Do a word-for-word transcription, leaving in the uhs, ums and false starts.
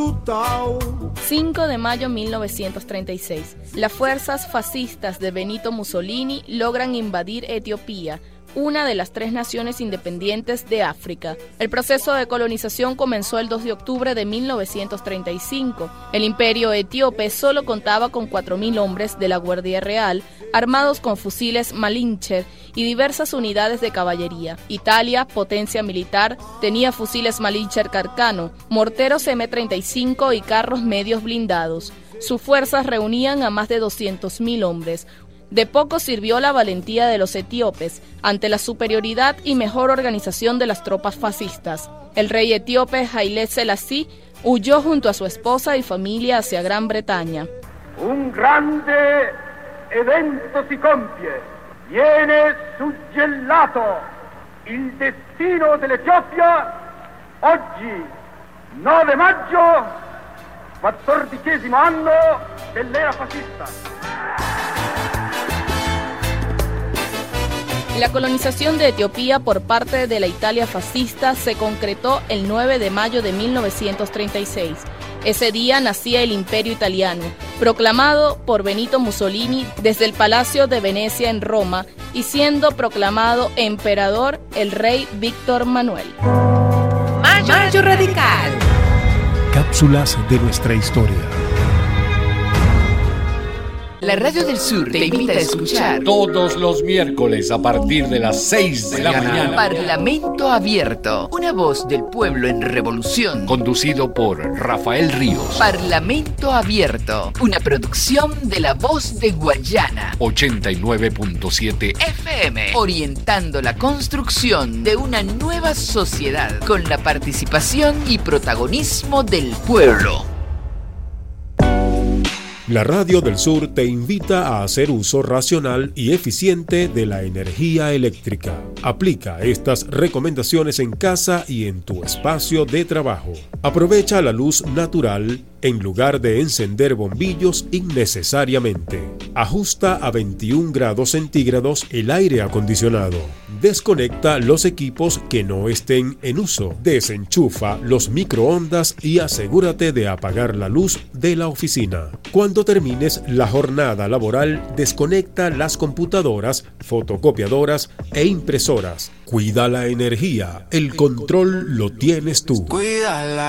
cinco de mayo de mil novecientos treinta y seis. Las fuerzas fascistas de Benito Mussolini logran invadir Etiopía, una de las tres naciones independientes de África. El proceso de colonización comenzó el dos de octubre de mil novecientos treinta y cinco. El imperio etíope solo contaba con cuatro mil hombres de la Guardia Real, armados con fusiles Malinche y diversas unidades de caballería. Italia, potencia militar, tenía fusiles Malinche Carcano, morteros eme treinta y cinco y carros medios blindados. Sus fuerzas reunían a más de doscientos mil hombres. De poco sirvió la valentía de los etíopes ante la superioridad y mejor organización de las tropas fascistas. El rey etíope Haile Selassie huyó junto a su esposa y familia hacia Gran Bretaña. Un grande evento si compie. Viene suggellato il destino dell'Etiopia oggi, nove maggio, quattordicesimo anno dell'era fascista. La colonización de Etiopía por parte de la Italia fascista se concretó el nueve de mayo de mil novecientos treinta y seis. Ese día nacía el Imperio Italiano, proclamado por Benito Mussolini desde el Palacio de Venecia en Roma y siendo proclamado emperador el rey Víctor Manuel. Mayo, Mayo Radical. Cápsulas de nuestra historia. La Radio del Sur te invita a escuchar todos los miércoles a partir de las seis de la mañana. Parlamento Abierto, una voz del pueblo en revolución. Conducido por Rafael Ríos. Parlamento Abierto, una producción de La Voz de Guayana. ochenta y nueve punto siete F M. Orientando la construcción de una nueva sociedad con la participación y protagonismo del pueblo. La Radio del Sur te invita a hacer uso racional y eficiente de la energía eléctrica. Aplica estas recomendaciones en casa y en tu espacio de trabajo. Aprovecha la luz natural en lugar de encender bombillos innecesariamente. Ajusta a veintiún grados centígrados el aire acondicionado. Desconecta los equipos que no estén en uso. Desenchufa los microondas y asegúrate de apagar la luz de la oficina. Cuando termines la jornada laboral, desconecta las computadoras, fotocopiadoras e impresoras. Cuida la energía. El control lo tienes tú. Cuídala.